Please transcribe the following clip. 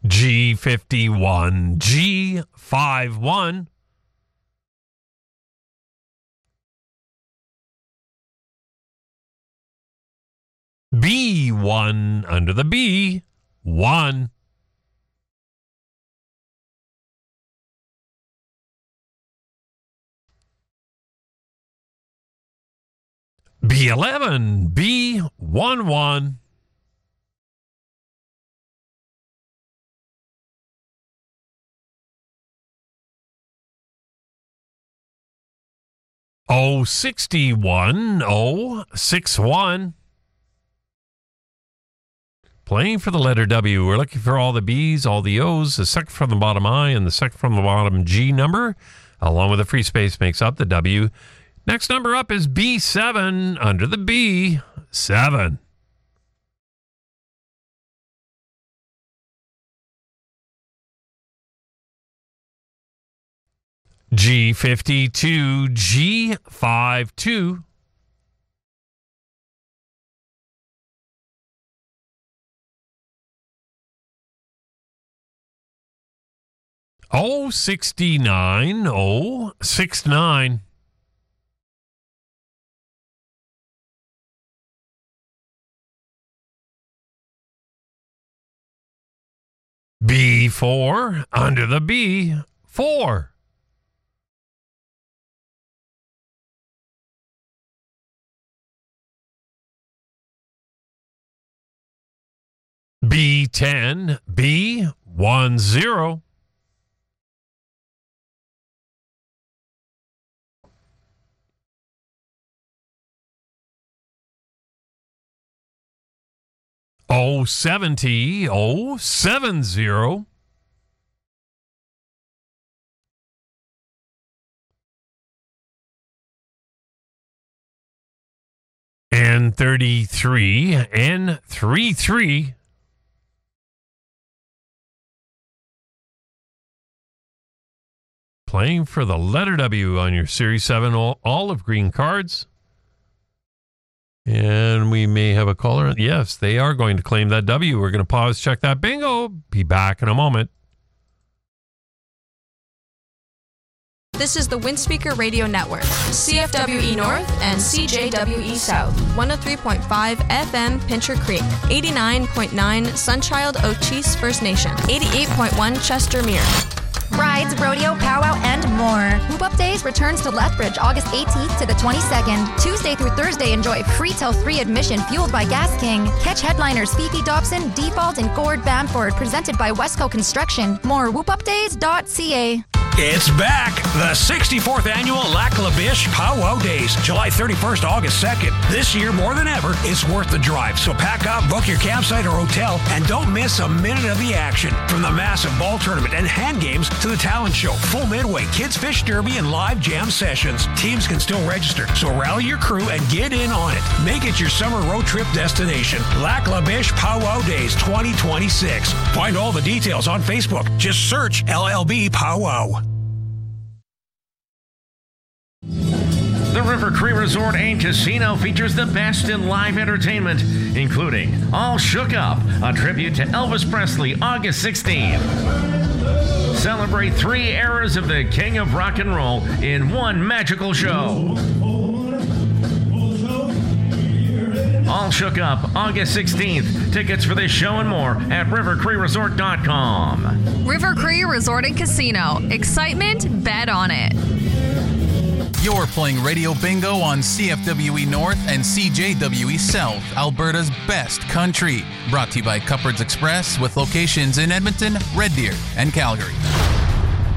G51, G51. B1 under the B, 1. B11, B11. O61, O61. Playing for the letter W. We're looking for all the B's, all the O's, the second from the bottom I, and the second from the bottom G number, along with the free space makes up the W. Next number up is B7 under the B, 7. G52, G52. O69, O69. B4 under the B, 4. B10, B10. O70, O70. N33, N33. Playing for the letter W on your Series 7 olive green cards. And we may have a caller. Yes, they are going to claim that W. We're going to pause, check that bingo. Be back in a moment. This is the Windspeaker Radio Network, CFWE North and CJWE South, 103.5 FM Pincher Creek, 89.9 Sunchild Ochese First Nation, 88.1 Chester Mere. Rides, rodeo, powwow, and more. Whoop Up Days returns to Lethbridge August 18th to the 22nd. Tuesday through Thursday, enjoy free till 3 admission fueled by Gas King. Catch headliners Fifi Dobson, Default, and Gord Bamford, presented by Westco Construction. More whoopupdays.ca. It's back. The 64th annual Lac La Biche Powwow Days, July 31st, August 2nd. This year, more than ever, it's worth the drive. So pack up, book your campsite or hotel, and don't miss a minute of the action. From the massive ball tournament and hand games to the talent show, full midway, kids fish derby, and live jam sessions. Teams can still register, so rally your crew and get in on it. Make it your summer road trip destination. Lac La Biche Powwow Days 2026. Find all the details on Facebook. Just search LLB Powwow. The River Cree Resort and Casino features the best in live entertainment, including All Shook Up, a tribute to Elvis Presley, August 16th. Celebrate 3 eras of the King of Rock and Roll in one magical show. All Shook Up, August 16th. Tickets for this show and more at rivercreeresort.com. River Cree Resort and Casino. Excitement, bet on it. You're playing Radio Bingo on CFWE North and CJWE South, Alberta's best country. Brought to you by Cupboards Express with locations in Edmonton, Red Deer, and Calgary.